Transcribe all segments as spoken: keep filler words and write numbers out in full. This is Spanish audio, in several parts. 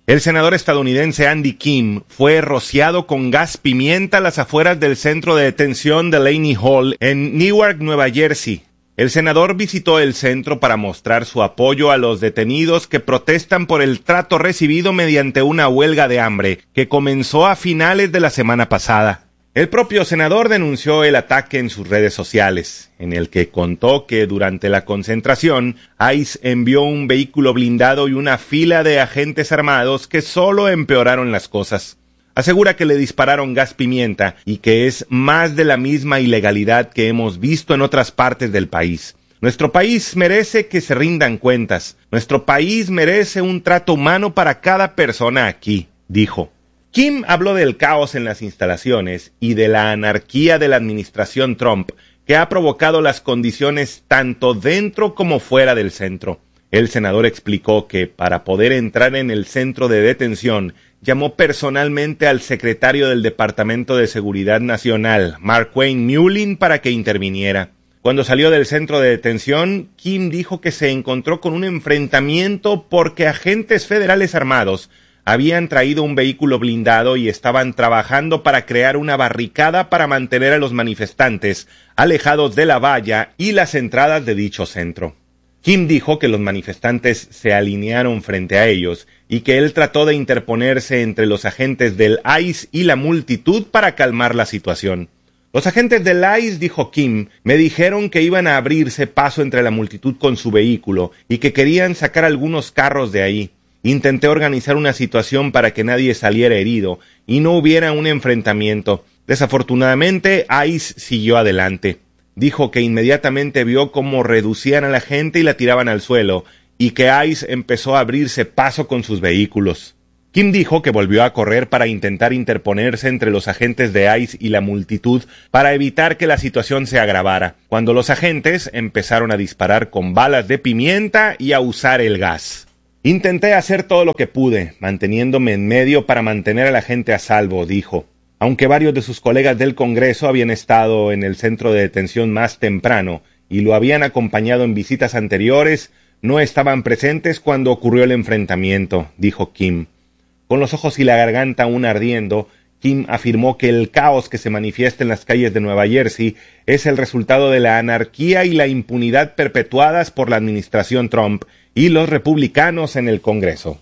El senador estadounidense Andy Kim fue rociado con gas pimienta a las afueras del centro de detención de Laney Hall en Newark, Nueva Jersey. El senador visitó el centro para mostrar su apoyo a los detenidos que protestan por el trato recibido mediante una huelga de hambre que comenzó a finales de la semana pasada. El propio senador denunció el ataque en sus redes sociales, en el que contó que durante la concentración, ICE envió un vehículo blindado y una fila de agentes armados que solo empeoraron las cosas. Asegura que le dispararon gas pimienta y que es más de la misma ilegalidad que hemos visto en otras partes del país. Nuestro país merece que se rindan cuentas. Nuestro país merece un trato humano para cada persona aquí, dijo. Kim habló del caos en las instalaciones y de la anarquía de la administración Trump, que ha provocado las condiciones tanto dentro como fuera del centro. El senador explicó que, para poder entrar en el centro de detención, llamó personalmente al secretario del Departamento de Seguridad Nacional, Markwayne Mullin, para que interviniera. Cuando salió del centro de detención, Kim dijo que se encontró con un enfrentamiento porque agentes federales armados habían traído un vehículo blindado y estaban trabajando para crear una barricada para mantener a los manifestantes alejados de la valla y las entradas de dicho centro. Kim dijo que los manifestantes se alinearon frente a ellos y que él trató de interponerse entre los agentes del ICE y la multitud para calmar la situación. Los agentes del ICE, dijo Kim, me dijeron que iban a abrirse paso entre la multitud con su vehículo y que querían sacar algunos carros de ahí. Intenté organizar una situación para que nadie saliera herido y no hubiera un enfrentamiento. Desafortunadamente, ICE siguió adelante. Dijo que inmediatamente vio cómo reducían a la gente y la tiraban al suelo, y que ICE empezó a abrirse paso con sus vehículos. Kim dijo que volvió a correr para intentar interponerse entre los agentes de ICE y la multitud para evitar que la situación se agravara, cuando los agentes empezaron a disparar con balas de pimienta y a usar el gas. Intenté hacer todo lo que pude, manteniéndome en medio para mantener a la gente a salvo, dijo. Aunque varios de sus colegas del Congreso habían estado en el centro de detención más temprano y lo habían acompañado en visitas anteriores, no estaban presentes cuando ocurrió el enfrentamiento, dijo Kim. Con los ojos y la garganta aún ardiendo, Kim afirmó que el caos que se manifiesta en las calles de Nueva Jersey es el resultado de la anarquía y la impunidad perpetuadas por la administración Trump y los republicanos en el Congreso.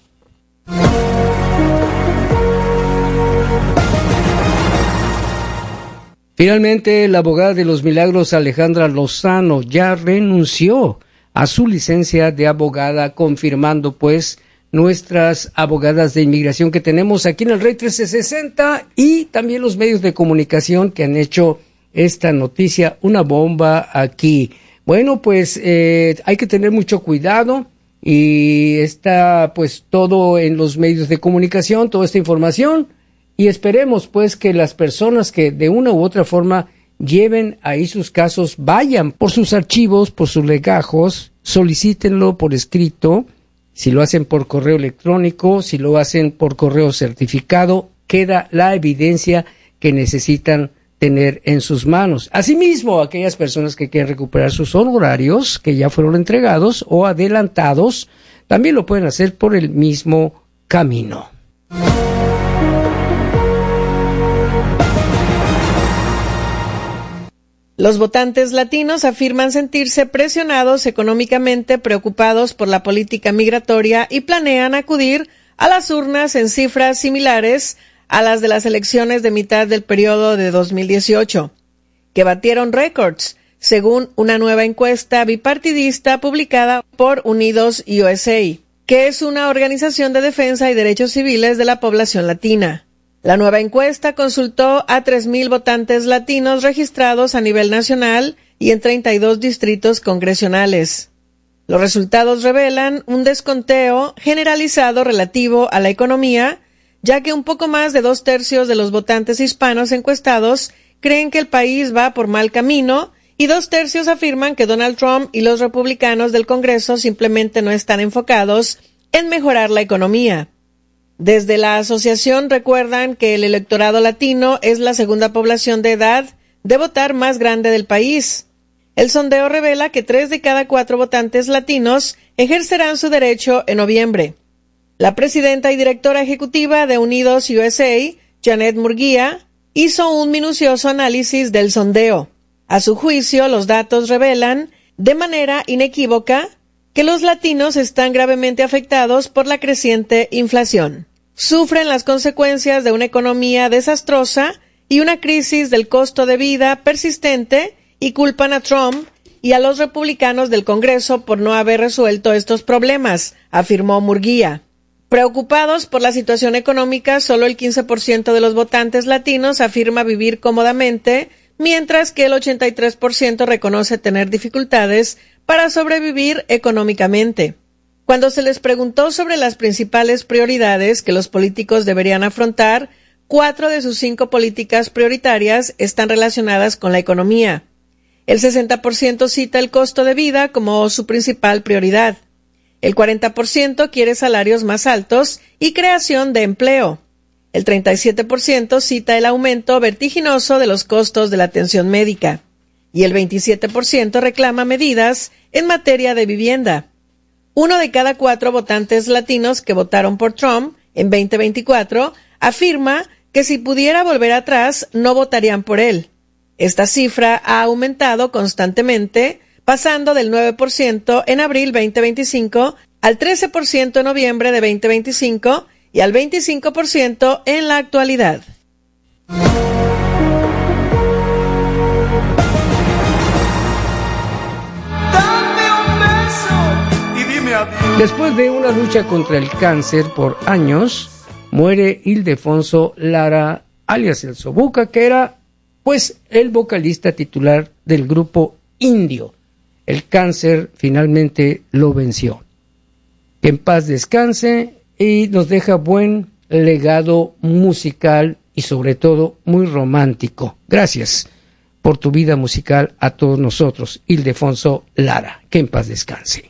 Finalmente, la abogada de los milagros Alejandra Lozano ya renunció a su licencia de abogada, confirmando pues nuestras abogadas de inmigración que tenemos aquí en el Rey trece sesenta y también los medios de comunicación que han hecho esta noticia una bomba aquí. Bueno, pues eh, hay que tener mucho cuidado y está pues todo en los medios de comunicación, toda esta información, y esperemos pues que las personas que de una u otra forma lleven ahí sus casos, vayan por sus archivos, por sus legajos, solicítenlo por escrito. Si lo hacen por correo electrónico, si lo hacen por correo certificado, queda la evidencia que necesitan tener en sus manos. Asimismo, aquellas personas que quieren recuperar sus honorarios que ya fueron entregados o adelantados, también lo pueden hacer por el mismo camino. Los votantes latinos afirman sentirse presionados económicamente, preocupados por la política migratoria y planean acudir a las urnas en cifras similares a las de las elecciones de mitad del periodo de dos mil dieciocho, que batieron récords, según una nueva encuesta bipartidista publicada por Unidos U S A, que es una organización de defensa y derechos civiles de la población latina. La nueva encuesta consultó a tres mil votantes latinos registrados a nivel nacional y en treinta y dos distritos congresionales. Los resultados revelan un desconteo generalizado relativo a la economía, ya que un poco más de dos tercios de los votantes hispanos encuestados creen que el país va por mal camino y dos tercios afirman que Donald Trump y los republicanos del Congreso simplemente no están enfocados en mejorar la economía. Desde la asociación recuerdan que el electorado latino es la segunda población de edad de votar más grande del país. El sondeo revela que tres de cada cuatro votantes latinos ejercerán su derecho en noviembre. La presidenta y directora ejecutiva de Unidos U S A, Janet Murguía, hizo un minucioso análisis del sondeo. A su juicio, los datos revelan de manera inequívoca que los latinos están gravemente afectados por la creciente inflación. Sufren las consecuencias de una economía desastrosa y una crisis del costo de vida persistente y culpan a Trump y a los republicanos del Congreso por no haber resuelto estos problemas, afirmó Murguía. Preocupados por la situación económica, solo el quince por ciento de los votantes latinos afirma vivir cómodamente, mientras que el ochenta y tres por ciento reconoce tener dificultades para sobrevivir económicamente. Cuando se les preguntó sobre las principales prioridades que los políticos deberían afrontar, cuatro de sus cinco políticas prioritarias están relacionadas con la economía. El sesenta por ciento cita el costo de vida como su principal prioridad. El cuarenta por ciento quiere salarios más altos y creación de empleo. El treinta y siete por ciento cita el aumento vertiginoso de los costos de la atención médica. Y el veintisiete por ciento reclama medidas en materia de vivienda. Uno de cada cuatro votantes latinos que votaron por Trump en veinte veinticuatro afirma que si pudiera volver atrás no votarían por él. Esta cifra ha aumentado constantemente, pasando del nueve por ciento en abril veinte veinticinco al trece por ciento en noviembre de veinte veinticinco y al veinticinco por ciento en la actualidad. Después de una lucha contra el cáncer por años, muere Ildefonso Lara, alias El Sobuca, que era pues el vocalista titular del grupo Indio. El cáncer finalmente lo venció. Que en paz descanse y nos deja buen legado musical y sobre todo muy romántico. Gracias por tu vida musical a todos nosotros, Ildefonso Lara. Que en paz descanse.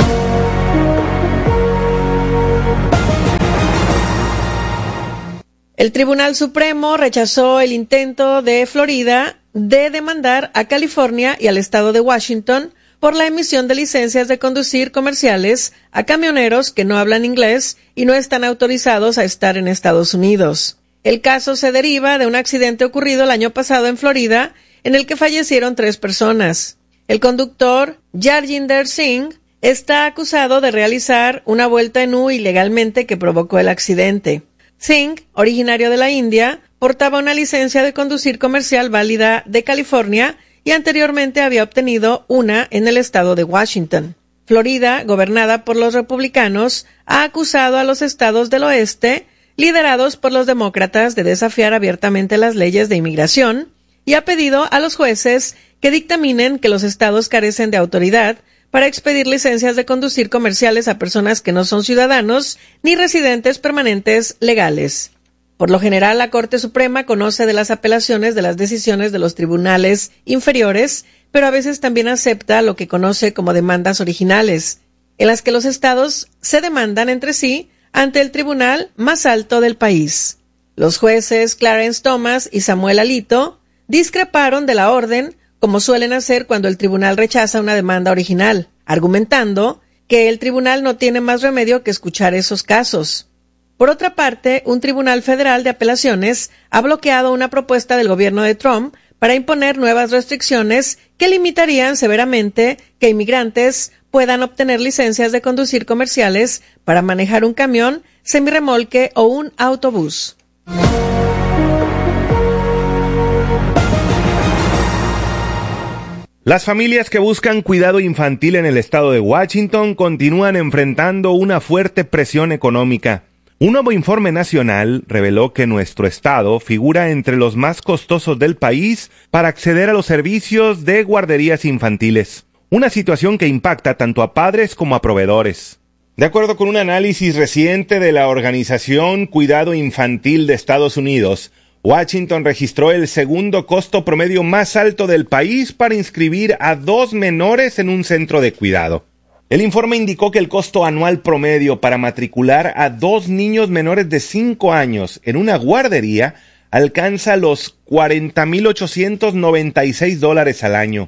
El Tribunal Supremo rechazó el intento de Florida de demandar a California y al estado de Washington por la emisión de licencias de conducir comerciales a camioneros que no hablan inglés y no están autorizados a estar en Estados Unidos. El caso se deriva de un accidente ocurrido el año pasado en Florida, en el que fallecieron tres personas. El conductor, Jarjinder Singh, está acusado de realizar una vuelta en U ilegalmente que provocó el accidente. Singh, originario de la India, portaba una licencia de conducir comercial válida de California y anteriormente había obtenido una en el estado de Washington. Florida, gobernada por los republicanos, ha acusado a los estados del oeste, liderados por los demócratas, de desafiar abiertamente las leyes de inmigración y ha pedido a los jueces que dictaminen que los estados carecen de autoridad para expedir licencias de conducir comerciales a personas que no son ciudadanos ni residentes permanentes legales. Por lo general, la Corte Suprema conoce de las apelaciones de las decisiones de los tribunales inferiores, pero a veces también acepta lo que conoce como demandas originales, en las que los estados se demandan entre sí ante el tribunal más alto del país. Los jueces Clarence Thomas y Samuel Alito discreparon de la orden, como suelen hacer cuando el tribunal rechaza una demanda original, argumentando que el tribunal no tiene más remedio que escuchar esos casos. Por otra parte, un tribunal federal de apelaciones ha bloqueado una propuesta del gobierno de Trump para imponer nuevas restricciones que limitarían severamente que inmigrantes puedan obtener licencias de conducir comerciales para manejar un camión, semirremolque o un autobús. Las familias que buscan cuidado infantil en el estado de Washington continúan enfrentando una fuerte presión económica. Un nuevo informe nacional reveló que nuestro estado figura entre los más costosos del país para acceder a los servicios de guarderías infantiles, una situación que impacta tanto a padres como a proveedores. De acuerdo con un análisis reciente de la organización Cuidado Infantil de Estados Unidos, Washington registró el segundo costo promedio más alto del país para inscribir a dos menores en un centro de cuidado. El informe indicó que el costo anual promedio para matricular a dos niños menores de cinco años en una guardería alcanza los cuarenta mil ochocientos noventa y seis dólares al año.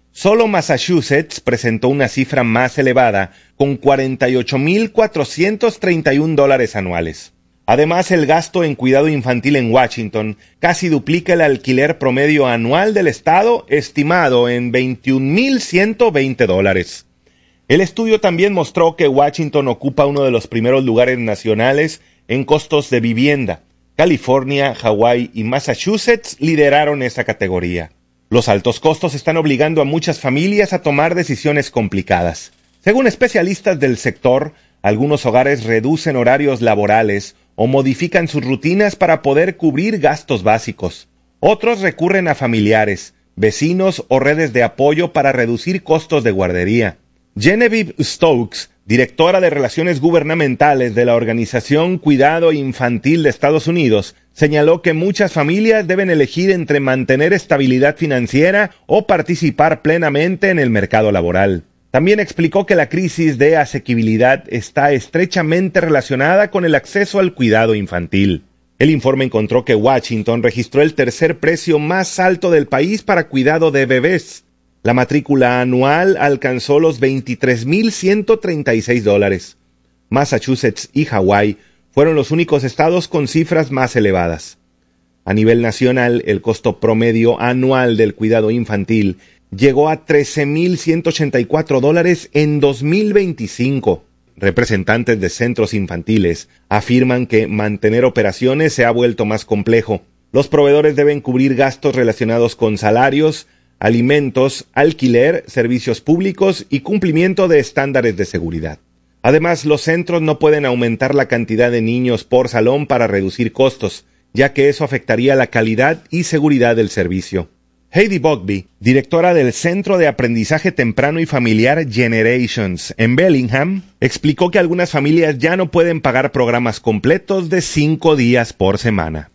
Solo Massachusetts presentó una cifra más elevada, con cuarenta y ocho mil cuatrocientos treinta y un dólares anuales. Además, el gasto en cuidado infantil en Washington casi duplica el alquiler promedio anual del estado, estimado en veintiún mil ciento veinte dólares. El estudio también mostró que Washington ocupa uno de los primeros lugares nacionales en costos de vivienda. California, Hawái y Massachusetts lideraron esa categoría. Los altos costos están obligando a muchas familias a tomar decisiones complicadas. Según especialistas del sector, algunos hogares reducen horarios laborales o modifican sus rutinas para poder cubrir gastos básicos. Otros recurren a familiares, vecinos o redes de apoyo para reducir costos de guardería. Genevieve Stokes, directora de Relaciones Gubernamentales de la Organización Cuidado Infantil de Estados Unidos, señaló que muchas familias deben elegir entre mantener estabilidad financiera o participar plenamente en el mercado laboral. También explicó que la crisis de asequibilidad está estrechamente relacionada con el acceso al cuidado infantil. El informe encontró que Washington registró el tercer precio más alto del país para cuidado de bebés. La matrícula anual alcanzó los veintitrés mil ciento treinta y seis dólares. Massachusetts y Hawái fueron los únicos estados con cifras más elevadas. A nivel nacional, el costo promedio anual del cuidado infantil llegó a trece mil ciento ochenta y cuatro dólares en dos mil veinticinco. Representantes de centros infantiles afirman que mantener operaciones se ha vuelto más complejo. Los proveedores deben cubrir gastos relacionados con salarios, alimentos, alquiler, servicios públicos y cumplimiento de estándares de seguridad. Además, los centros no pueden aumentar la cantidad de niños por salón para reducir costos, ya que eso afectaría la calidad y seguridad del servicio. Heidi Bugby, directora del Centro de Aprendizaje Temprano y Familiar Generations en Bellingham, explicó que algunas familias ya no pueden pagar programas completos de cinco días por semana.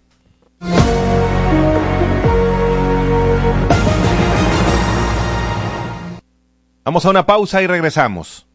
Vamos a una pausa y regresamos.